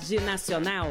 Tarde Nacional.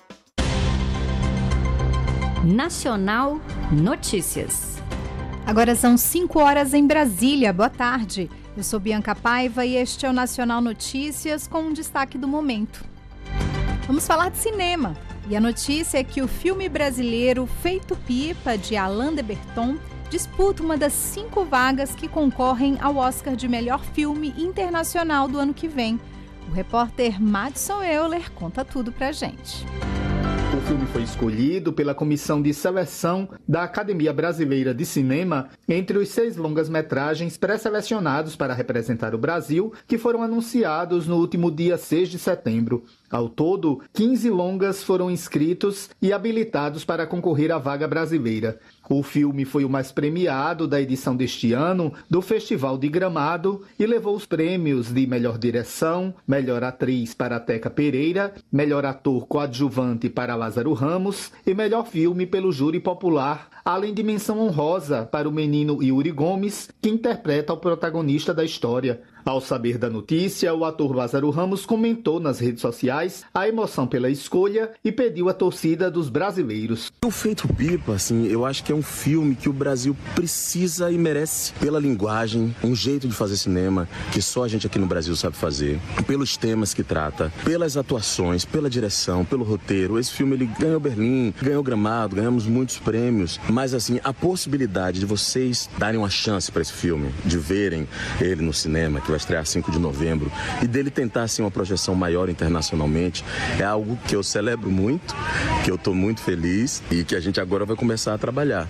Nacional Notícias. Agora são 5 horas em Brasília. Boa tarde. Eu sou Bianca Paiva e este é o Nacional Notícias com um destaque do momento. Vamos falar de cinema. E a notícia é que o filme brasileiro Feito Pipa, de Alain de Botton, disputa uma das 5 vagas que concorrem ao Oscar de melhor filme internacional do ano que vem. O repórter Madison Euler conta tudo pra gente. O filme foi escolhido pela Comissão de Seleção da Academia Brasileira de Cinema entre os 6 longas-metragens pré-selecionados para representar o Brasil, que foram anunciados no último dia 6 de setembro. Ao todo, 15 longas foram inscritos e habilitados para concorrer à vaga brasileira. O filme foi o mais premiado da edição deste ano do Festival de Gramado e levou os prêmios de melhor direção, melhor atriz para Teca Pereira, melhor ator coadjuvante para Lázaro Ramos e melhor filme pelo júri popular, além de menção honrosa para o menino Yuri Gomes, que interpreta o protagonista da história. Ao saber da notícia, o ator Lázaro Ramos comentou nas redes sociais a emoção pela escolha e pediu a torcida dos brasileiros. O Feito Pipa, eu acho que é um filme que o Brasil precisa e merece pela linguagem, um jeito de fazer cinema que só a gente aqui no Brasil sabe fazer, pelos temas que trata, pelas atuações, pela direção, pelo roteiro. Esse filme ele ganhou Berlim, ganhou Gramado, ganhamos muitos prêmios, mas a possibilidade de vocês darem uma chance para esse filme, de verem ele no cinema, que vai estrear 5 de novembro, e dele tentar uma projeção maior internacionalmente, é algo que eu celebro muito, que eu estou muito feliz e que a gente agora vai começar a trabalhar.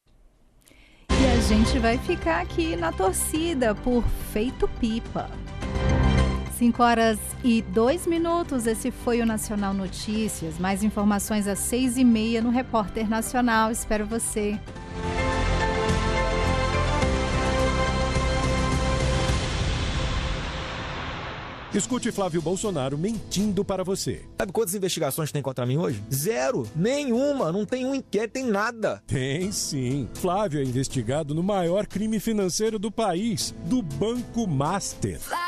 E a gente vai ficar aqui na torcida por Feito Pipa. 5 horas e 2 minutos, esse foi o Nacional Notícias. Mais informações às 6h30 no Repórter Nacional. Espero você. Escute Flávio Bolsonaro mentindo para você. Sabe quantas investigações tem contra mim hoje? 0. Nenhuma. Não tem um inquérito, tem nada. Tem sim. Flávio é investigado no maior crime financeiro do país, do Banco Master.